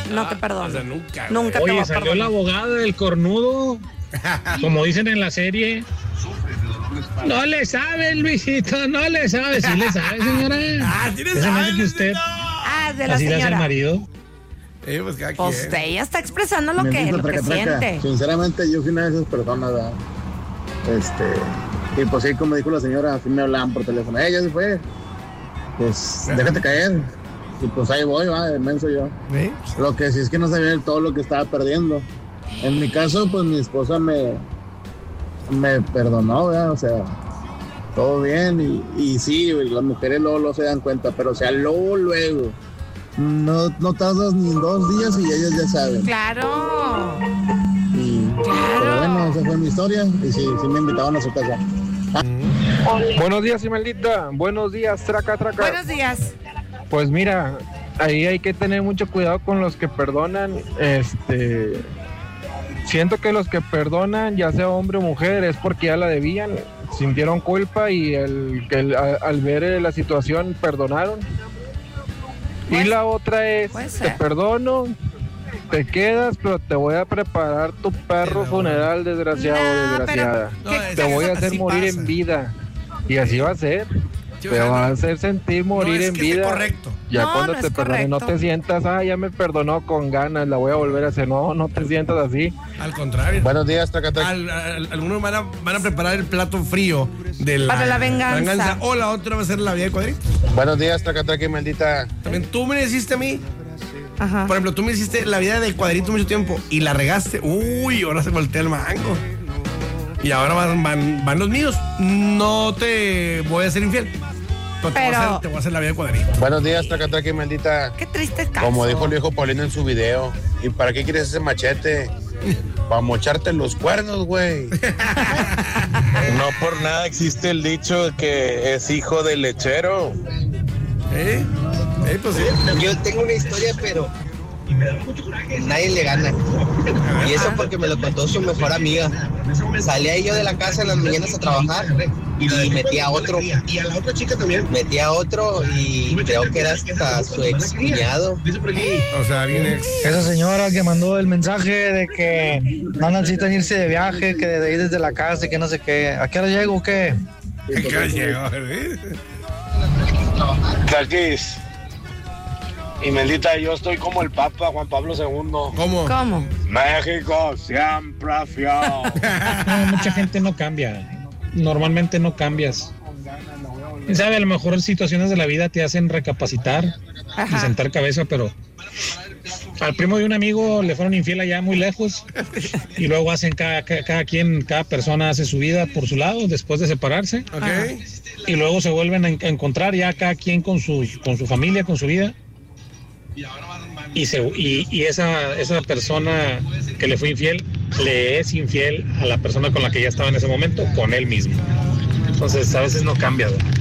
no te perdono. O sea, nunca. Nunca te voy Oye, a salió perdonar. la abogada del cornudo. Como dicen en la serie. No le sabe, Luisito, no le sabe. Sí le sabe, señora. ¿sí le Eso me hace sabe, que usted Ah, de la así le hace al señora. marido. Pues cada Pues quien. ella está expresando lo que Bendito traca, traca. siente. Sinceramente, yo fui una de esas personas, ¿verdad? Y pues sí, como dijo la señora, así me hablaban por teléfono. Ya se fue. Pues déjate caer. Y pues ahí voy, va, inmenso yo. ¿Sí? Lo que sí es que no sabía todo lo que estaba perdiendo. En mi caso, pues mi esposa me perdonó, ¿verdad? O sea, todo bien. Y sí, las mujeres luego se dan cuenta, pero o sea, luego. No tardas ni 2 días y ellas ya saben. Claro. Pero bueno, esa fue mi historia. Y sí me invitaban a su casa. Buenos días, Imelda. Buenos días, traca. Buenos días. Pues mira, ahí hay que tener mucho cuidado con los que perdonan. Siento que los que perdonan, ya sea hombre o mujer, es porque ya la debían, sintieron culpa y al ver la situación perdonaron. Y la otra es, te perdono, te quedas, pero te voy a preparar tu perro funeral, desgraciado o desgraciada. Te voy a hacer morir en vida. Y así va a ser. Te va a hacer sentir morir en vida. Correcto. Ya No, cuando no te es perdone, no correcto. te sientas, ya me perdonó con ganas, la voy a volver a hacer. No te sientas así. Al contrario. Buenos días, Traca. Algunos van a preparar el plato frío de Para la venganza. O la otra va a ser la vida de cuadrito. Buenos días, Traca, maldita. También tú me hiciste a mí. Ajá. Por ejemplo, tú me hiciste la vida de cuadrito mucho tiempo y la regaste. Uy, ahora se voltea el mango. Y ahora van los míos. No te voy a ser infiel. Pero te voy a hacer la vida de cuadrito. Buenos días, Traca, maldita. Qué triste caso. Como dijo el viejo Paulino en su video. ¿Y para qué quieres ese machete? Para mocharte los cuernos, güey. No por nada existe el dicho de que es hijo del lechero. Pues sí. Yo tengo una historia, pero nadie le gana. Y eso porque me lo contó su mejor amiga. Salía yo de la casa en las mañanas a trabajar y metía a otro. Y a la otra chica también. Metía a otro y creo que era hasta su ex cuñado. O sea, alguien ex. Esa señora que mandó el mensaje de que no necesitan irse de viaje, que de ahí desde la casa y que no sé qué. ¿A qué hora llego o qué? ¿Qué llegó? Traquis. Y Meldita, yo estoy como el Papa Juan Pablo II. ¿Cómo? México siempre fiel. No, mucha gente no cambia. Normalmente no cambias. ¿Quién sabe? A lo mejor situaciones de la vida te hacen recapacitar y sentar cabeza, pero al primo de un amigo le fueron infiel allá muy lejos y luego hacen cada persona hace su vida por su lado después de separarse. Okay. Y luego se vuelven a encontrar ya cada quien con su familia, con su vida. Y esa persona que le fue infiel le es infiel a la persona con la que ya estaba en ese momento, con él mismo. Entonces a veces no cambia, ¿no?